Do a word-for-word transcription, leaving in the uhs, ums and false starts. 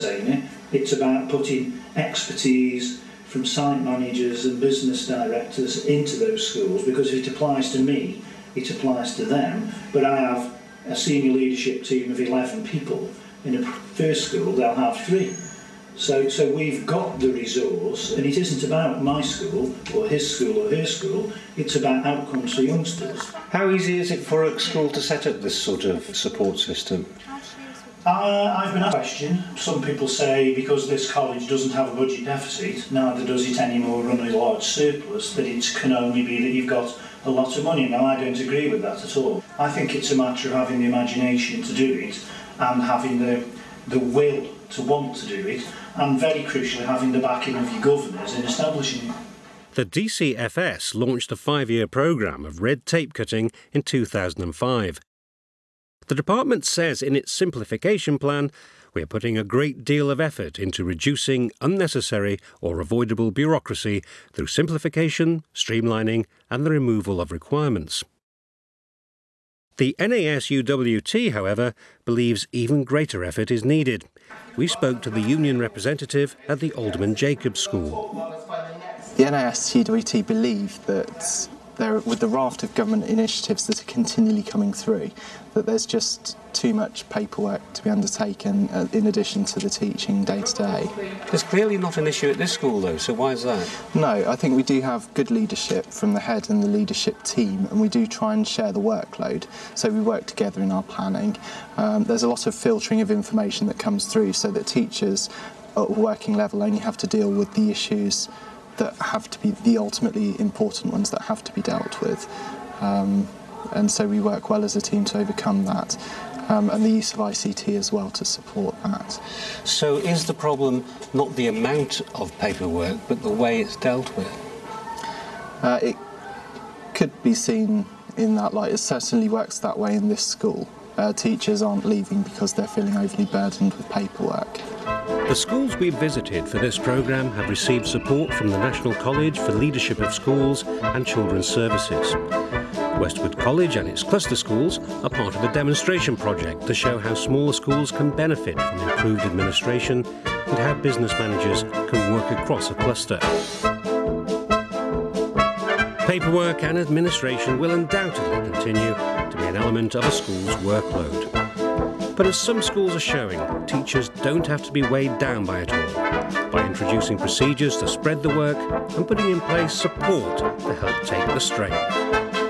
It's about putting expertise from site managers and business directors into those schools, because if it applies to me, it applies to them. But I have a senior leadership team of eleven people. In a first school, they'll have three. So, so we've got the resource, and it isn't about my school or his school or her school, it's about outcomes for youngsters. How easy is it for a school to set up this sort of support system? Uh, I've been asked a question. Some people say because this college doesn't have a budget deficit, neither does it anymore run a large surplus, that it can only be that you've got a lot of money. Now, I don't agree with that at all. I think it's a matter of having the imagination to do it and having the, the will to want to do it, and very crucially having the backing of your governors in establishing it. The D C F S launched a five-year programme of red tape cutting in two thousand five. The department says in its simplification plan, we are putting a great deal of effort into reducing unnecessary or avoidable bureaucracy through simplification, streamlining and the removal of requirements. The N A S U W T, however, believes even greater effort is needed. We spoke to the union representative at the Alderman Jacobs School. The N A S U W T believe that there, with the raft of government initiatives that are continually coming through, that there's just too much paperwork to be undertaken uh, in addition to the teaching day to day. There's clearly not an issue at this school though, so why is that? No, I think we do have good leadership from the head and the leadership team, and we do try and share the workload, so we work together in our planning. Um, there's a lot of filtering of information that comes through so that teachers at working level only have to deal with the issues that have to be the ultimately important ones that have to be dealt with. Um, and so we work well as a team to overcome that. Um, and the use of I C T as well to support that. So is the problem not the amount of paperwork, but the way it's dealt with? Uh, it could be seen in that light. It certainly works that way in this school. Uh, teachers aren't leaving because they're feeling overly burdened with paperwork. The schools we've visited for this programme have received support from the National College for Leadership of Schools and Children's Services. Westwood College and its cluster schools are part of a demonstration project to show how smaller schools can benefit from improved administration and how business managers can work across a cluster. Paperwork and administration will undoubtedly continue to be an element of a school's workload. But as some schools are showing, teachers don't have to be weighed down by it all, by introducing procedures to spread the work and putting in place support to help take the strain.